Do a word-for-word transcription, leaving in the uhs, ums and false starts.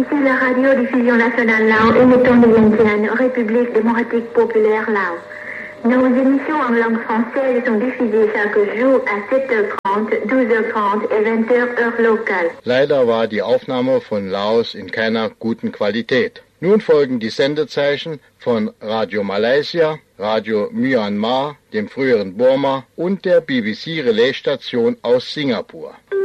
Ici la radiodiffusion nationale Lao, émettant de Vientiane, République démocratique populaire Lao. Nos émissions en langue française sont diffusées chaque jour à sept heures trente, douze heures trente et vingt heures heure locale. Leider war die Aufnahme von Laos in keiner guten Qualität. Nun folgen die Sendezeichen von Radio Malaysia, Radio Myanmar, dem früheren Burma und der B B C Relaisstation aus Singapur.